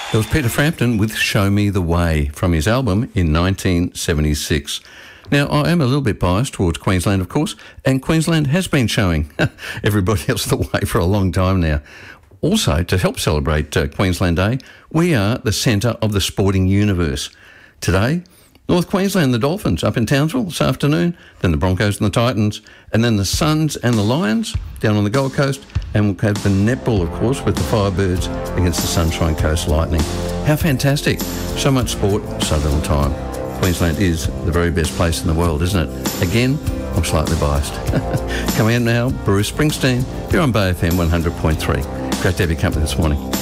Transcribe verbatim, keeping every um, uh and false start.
It was Peter Frampton with Show Me the Way from his album in nineteen seventy-six. Now, I am a little bit biased towards Queensland, of course, and Queensland has been showing everybody else the way for a long time now. Also, to help celebrate uh, Queensland Day, we are the centre of the sporting universe. Today, North Queensland, the Dolphins up in Townsville this afternoon, then the Broncos and the Titans, and then the Suns and the Lions down on the Gold Coast, and we'll have the netball, of course, with the Firebirds against the Sunshine Coast Lightning. How fantastic. So much sport, so little time. Queensland is the very best place in the world, isn't it? Again, I'm slightly biased. Coming in now, Bruce Springsteen, here on Bay F M one hundred point three. Great to have your company this morning.